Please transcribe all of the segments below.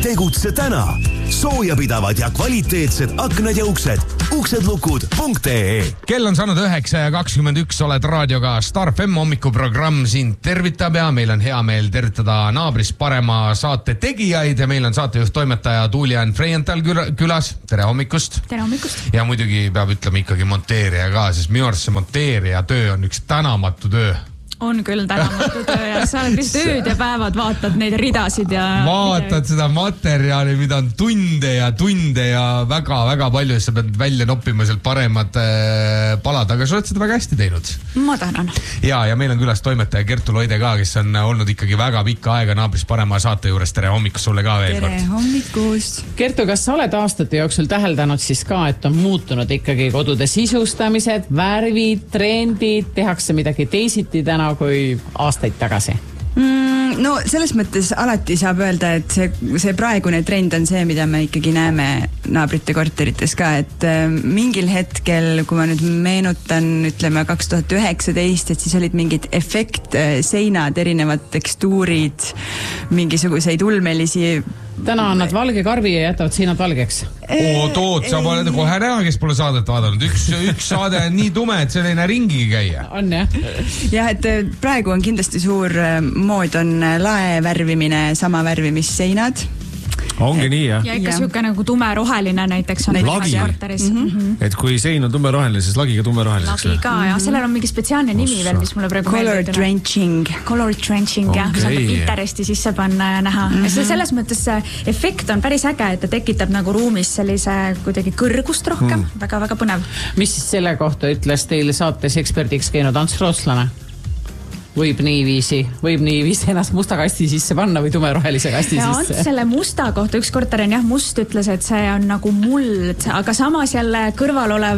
Tegutse täna. Soojapidavad ja kvaliteetsed aknad ja uksedlukud.ee. Kell on saanud 9:21, oled raadioga Star FM hommikuprogramm sind tervitab ja meil on hea meel tervitada naabrist parema saate tegijaid ja meil on saatejuht toimetaja Tuulian Freienthal külas. Tere hommikust. Tere hommikust. Ja muidugi peab ütlema ikkagi monteerija ka, sest minu arust see monteerija töö on üks tänamatu töö. On küll tänamatu töö ja sa oled vist ööd ja päevad vaatad neid ridasid ja... Vaatad seda materjali, mida on tunde ja väga palju, sa pead välja noppima sealt paremad palad, aga sa oled seda väga hästi teinud. Ma tänan. Ja meil on külas toimetaja Kertu Loide ka, kes on olnud ikkagi väga pikka aega naabrist parema saate juures. Tere hommikust sulle ka veel kord. Tere hommikust. Kertu, kas sa oled aastate jooksul täheldanud siis ka, et on muutunud ikkagi kodude sisustamised, värvid, trendid, tehakse midagi teisiti täna kui aastaid tagasi? No selles mõttes alati saab öelda, et see praegune trend on see, mida me ikkagi näeme naabrite korterites ka, et mingil hetkel, kui ma nüüd meenutan, ütleme 2019, et siis olid mingid efektseinad, erinevad tekstuurid, mingisuguseid ulmelisi. Täna annad valge karvi ja jätavad seinad valgeks. Toot, sa pole kohe näha, kes pole saadet vaadanud. Üks saade on nii tume, et see ei näe ringi käia. On jah? Jah, et praegu on kindlasti suur mood on lae värvimine, sama värvimis seinad. Ongi nii, jah? Ja ikka siuke nagu tumeroheline näiteks on lagi. Et kui sein on tumeroheline, siis lagi ka tumeroheline. Lagi ka, ja sellel on mingi spetsiaalne nimi veel, mis mulle praegu Color drenching. Color drenching, jah. Saab Pinteresti sisse panna ja näha. Selles mõttes see efekt on päris äge, et ta tekitab nagu ruumis sellise kuidagi kõrgust rohkem. Väga põnev. Mis siis selle kohta ütles teil saates eksperdiks käinud Ants Rootslane? Võib niiviisi ennast musta kasti sisse panna või tumerohelise kasti ja sisse. Ja selle musta kohta, üks korter on jah must, ütles, et see on nagu muld, aga samas jälle kõrval olev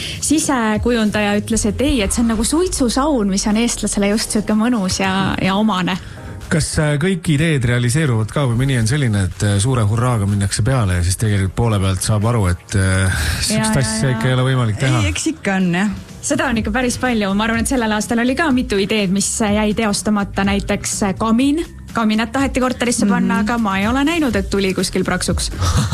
sisekujundaja ütles, et ei, et see on nagu suitsusaun, mis on eestlasele just siuke mõnus ja omane. Kas kõik ideed realiseeruvad ka või mõni on selline, et suure hurraaga minnakse peale ja siis tegelikult poole pealt saab aru, et sihukest asja ikka ei ole võimalik teha? Ei, eks ikka on, jah. Seda on ikka päris palju. Ma arvan, et sellel aastal oli ka mitu ideed, mis jäi teostamata, näiteks kaminat taheti korterisse panna, aga ma ei ole näinud, et tuli kuskil praksuks.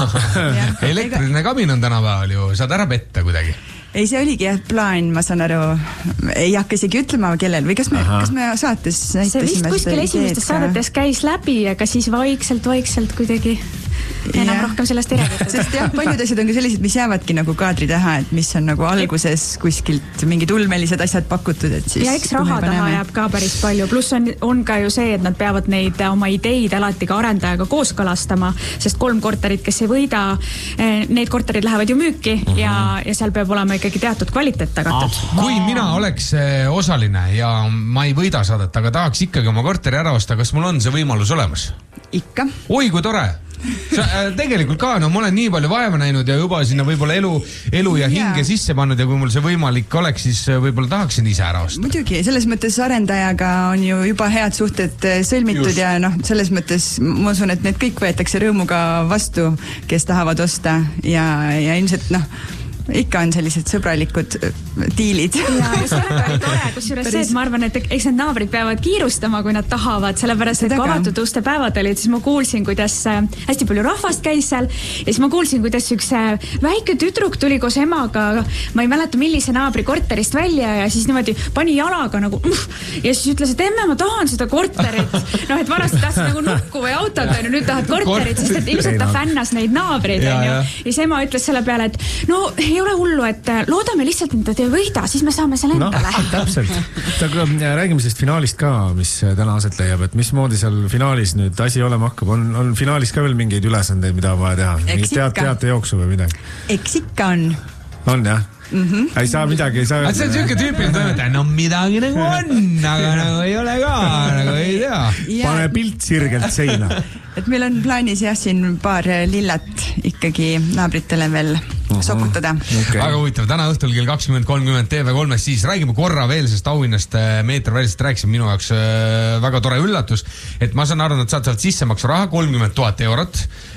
Elektriline kamin on tänapäeval ju, saad ära petta kuidagi. Ei, see oligi jah plaan, ma saan aru, ei hakka isegi ütlema kellel või kas me saates näitasime see vist kuskil esimestes saadetes käis läbi, aga siis vaikselt kuidagi enam rohkem sellest ei räägitud. Sest jah, paljud asjad on ka sellised, mis jäävadki nagu kaadri taha, et mis on nagu alguses kuskilt mingid ulmelised asjad pakutud, et siis... Ja eks raha taha jääb ka päris palju, pluss on ka ju see, et nad peavad neid oma ideid alati ka arendajaga kooskõlastama, sest 3 korterit, kes ei võida, need korterid lähevad ju müüki ja seal peab olema ikkagi teatud kvaliteet tagatud. Kui mina oleks osaline ja ma ei võida saadet, aga tahaks ikkagi oma korteri ära osta, kas mul on see võimalus olemas? Ikka. Oi, kui tore! Tegelikult ka, ma olen nii palju vaeva näinud ja juba sinna võib-olla elu ja hinge sisse pannud ja kui mul see võimalik oleks, siis võib-olla tahaksin ise ära osta. Muidugi, selles mõttes arendajaga on ju juba head suhted sõlmitud ja selles mõttes ma usun, et need kõik võetakse rõõmuga vastu, kes tahavad osta ja ilmselt ikka on sellised sõbralikud diilid. Ja sellega oli tore, kusjuures see, et ma arvan, et eks need naabrid peavad kiirustama, kui nad tahavad, sellepärast, et kui avatud uste päevad olid, siis ma kuulsin, kuidas hästi palju rahvast käis seal ja siis ma kuulsin, kuidas üks väike tüdruk tuli koos emaga, ma ei mäleta, millise naabri korterist välja ja siis niimoodi pani jalaga nagu ja siis ütles, et emme, ma tahan seda korterit. Et vanasti tahtsid nagu nukku või autot, nüüd tahad korterit, sest et ilmselt ta fännas neid naabreid. Ja siis ema ütles selle peale, et ei ole hullu, et loodame lihtsalt, et te ei võida, siis me saame selle endale. Täpselt. Räägime sellest finaalist ka, mis täna aset leiab, et mismoodi seal finaalis nüüd asi olema hakkab. On finaalis ka veel mingeid ülesandeid, mida on vaja teha? Teate jooksu või midagi? Eks ikka on. On, jah? Ei saa midagi, ei saa... See on siuke tüüpiline toimetaja, midagi nagu on, aga nagu ei ole ka, nagu ei tea. Pane pilt sirgelt seina. Et meil on plaanis jah siin paar lillat ikkagi naabritele veel sokutada. Okay. Väga huvitav, täna õhtul kell 20.30 TV3, siis räägime korra veel sest auhinnast meeter väliselt rääkisime minu jaoks väga tore üllatus, et ma saan aru, nad saavad sissemaksu raha 30 000 eurot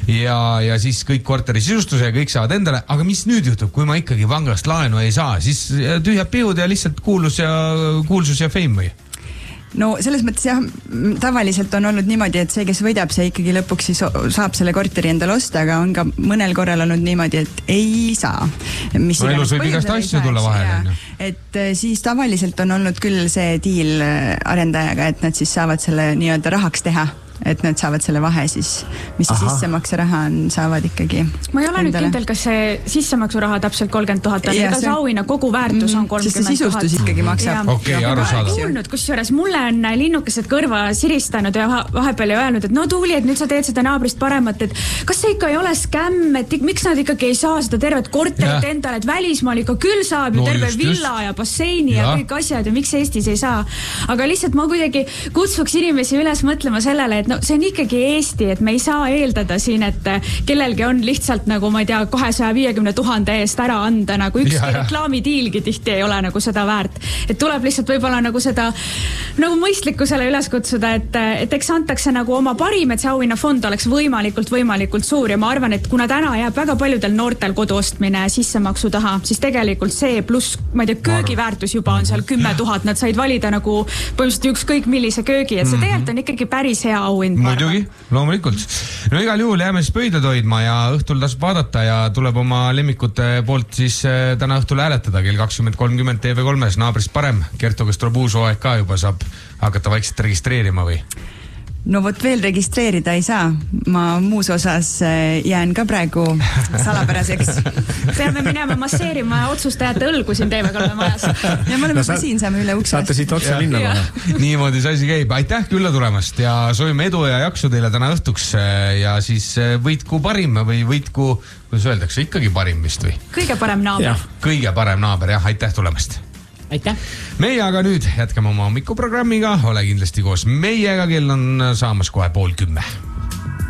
ja siis kõik korteri sisustuse ja kõik saavad endale, aga mis nüüd juhtub, kui ma ikkagi pangast laenu ei saa, siis tühjad pihud ja lihtsalt kuulsus ja fame või? no selles mõttes jah, tavaliselt on olnud niimoodi, et see, kes võidab, see ikkagi lõpuks siis saab selle korteri endale osta, aga on ka mõnel korral olnud niimoodi, et ei saa. No elus võib igast asju tulla vahele. Et siis tavaliselt on olnud küll see diil arendajaga, et nad siis saavad selle nii-öelda rahaks teha. Et nad saavad selle vahe siis, mis see sissemakseraha on, saavad ikkagi ma ei ole nüüd kindel, kas see sissemaksuraha täpselt 30 000 on, ega see auhinna kogu väärtus on 30 000. Sest see sisustus ikkagi maksab. Okei, arusaadav. Kuulnud, kusjuures mulle on linnukesed kõrva siristanud ja vahepeal ja öelnud, et no Tuuli, et nüüd sa teed seda naabrist paremat, et kas see ikka ei ole skämm, et miks nad ikkagi ei saa seda tervet korterit endale, et välismaal ikka küll saab ju terve villa ja basseini ja kõik asjad ja miks Eestis ei saa. Aga lihtsalt ma kuidagi kutsuks inimesi üles mõtlema sellele, et no see on ikkagi Eesti, et me ei saa eeldada siin, et kellelgi on lihtsalt nagu, ma ei tea, 250 000 eest ära anda, nagu ükski reklaamidiilgi tihti ei ole nagu seda väärt. Et tuleb lihtsalt võib-olla nagu seda nagu mõistlikkusele üles kutsuda, et eks antakse nagu oma parim, et see auhinnafond oleks võimalikult suur ja ma arvan, et kuna täna jääb väga paljudel noortel kodu ostmine sissemaksu taha, siis tegelikult see pluss, ma ei tea, köögiväärtus juba on seal 10 000, nad said valida nagu põhimõtteliselt ükskõik millise köögi, et see tegelikult on ikkagi päris hea muidugi, loomulikult. No igal juhul jääme siis pöidlad hoidma ja õhtul tasub vaadata ja tuleb oma lemmikute poolt siis täna õhtul hääletada kell 20.30 TV3-s naabrist parem. Kertu, kas tuleb uus hooaeg ka juba, saab hakata vaikselt registreerima või? No vot veel registreerida ei saa. Ma muus osas jään ka praegu salapäraseks. Peame minema masseerima otsustajate õlgu siin TV3 majas. Ja me oleme siin, saame üle ukse. Saate siit otsa minna. Niimoodi see asi käib. Aitäh külla tulemast ja soovime edu ja jaksu teile täna õhtuks ja siis võitku parim või võitku, kuidas öeldakse, ikkagi parim vist või? Kõige parem naaber. Kõige parem naaber, jah, aitäh tulemast. Aitäh. Meie aga nüüd jätkame oma hommikuprogrammiga, ole kindlasti koos meiega, kell on saamas kohe 9:30.